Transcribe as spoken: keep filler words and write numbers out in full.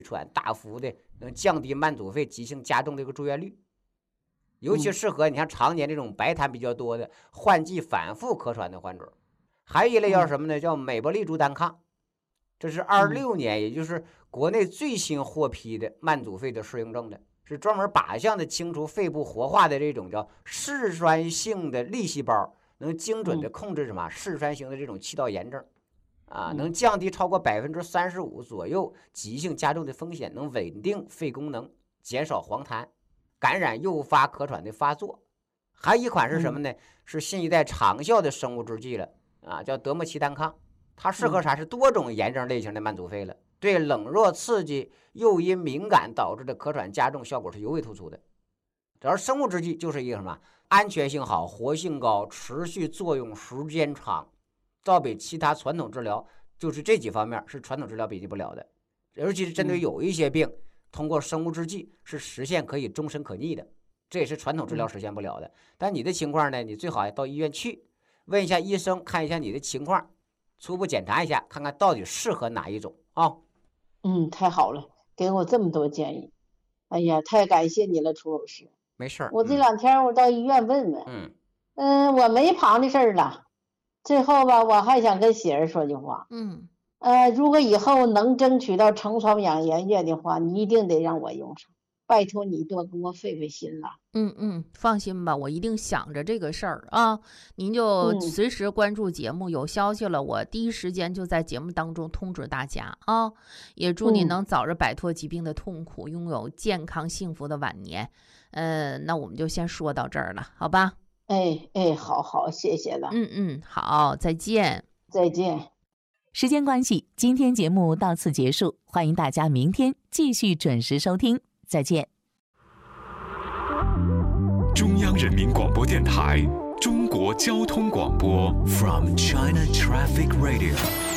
喘大幅的能降低慢阻肺急性加重的一个住院率，尤其适合你像常年这种白痰比较多的换季反复咳喘的患者。还有一类叫什么呢？叫美波利珠单抗，这是二六年，也就是国内最新获批的慢阻肺的适应症的，是专门靶向的清除肺部活化的这种叫嗜酸性的粒细胞，能精准的控制什么嗜酸型的这种气道炎症。啊，能降低超过百分之三十五左右急性加重的风险，能稳定肺功能，减少黄痰、感染诱发咳喘的发作。还有一款是什么呢？是新一代长效的生物制剂了啊，叫德莫奇单抗。它适合啥？是多种炎症类型的慢阻肺了，对冷热刺激、诱因敏感导致的咳喘加重效果是尤为突出的。主要生物制剂就是一个什么？安全性好、活性高、持续作用时间长。照比其他传统治疗，就是这几方面是传统治疗比拟不了的，尤其是针对有一些病，通过生物制剂是实现可以终身可逆的，这也是传统治疗实现不了的。但你的情况呢，你最好到医院去问一下医生，看一下你的情况，初步检查一下，看看到底适合哪一种啊、哦？ 嗯，太好了，给我这么多建议，哎呀，太感谢你了，楚老师。 没事儿， 我这两天我到医院问问， 嗯嗯、呃，我没旁的事儿了。最后吧，我还想跟喜儿说句话。 嗯， 呃，如果以后能争取到成床养颜液的话，你一定得让我用上，拜托你多给我费费心了。 嗯嗯，放心吧，我一定想着这个事儿啊。您就随时关注节目，嗯、有消息了，我第一时间就在节目当中通知大家啊。也祝你能早日摆脱疾病的痛苦，嗯、拥有健康幸福的晚年。嗯、呃，那我们就先说到这儿了，好吧？ 哎哎，好好，谢谢了。 嗯嗯，好，再见。 再见。 时间关系，今天节目到此结束，欢迎大家明天继续准时收听，再见。 中央人民广播电台中国交通广播 From China Traffic Radio。